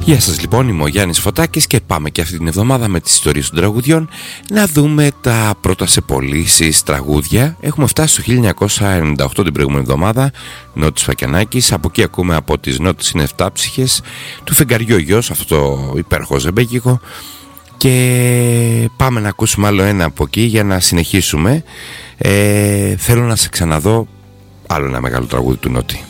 Γεια σας λοιπόν, είμαι ο Γιάννης Φωτάκης και πάμε και αυτή την εβδομάδα με τις ιστορίες των τραγουδιών να δούμε τα πρώτα σε πωλήσεις τραγούδια. Έχουμε φτάσει στο 1998 την προηγούμενη εβδομάδα, Νότης Φακιανάκης. Από εκεί ακούμε από τις Νότης είναι 7 ψυχες, του Φεγγαριού ο γιος, αυτό το υπέροχο ζεμπέκικο. Και πάμε να ακούσουμε άλλο ένα από εκεί για να συνεχίσουμε. Θέλω να σε ξαναδώ, άλλο ένα μεγάλο τραγούδι του Νότη.